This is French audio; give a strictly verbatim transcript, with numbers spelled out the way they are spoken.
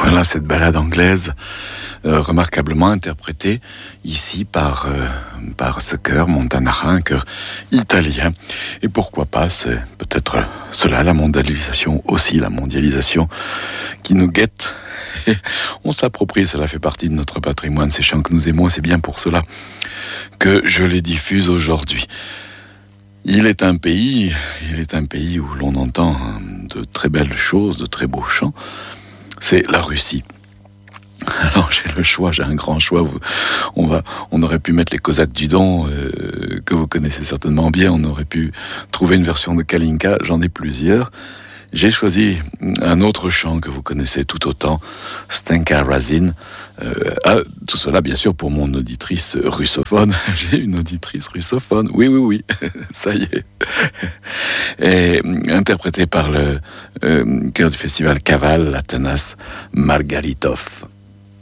Voilà cette ballade anglaise, euh, remarquablement interprétée ici par, euh, par ce chœur Montanara, un chœur italien. Et pourquoi pas, c'est peut-être cela, la mondialisation aussi, la mondialisation qui nous guette. Et on s'approprie, cela fait partie de notre patrimoine, ces chants que nous aimons, c'est bien pour cela que je les diffuse aujourd'hui. Il est un pays, il est un pays où l'on entend de très belles choses, de très beaux chants. C'est la Russie. Alors j'ai le choix, j'ai un grand choix. On, va, on aurait pu mettre les Cosaques du Don, euh, que vous connaissez certainement bien. On aurait pu trouver une version de Kalinka, j'en ai plusieurs. J'ai choisi un autre chant que vous connaissez tout autant, Stenka Razin. Euh, ah, tout cela, bien sûr, pour mon auditrice russophone. J'ai une auditrice russophone. Oui, oui, oui, ça y est. Et interprété par le euh, chœur du festival Kaval, Atanas Margaritov.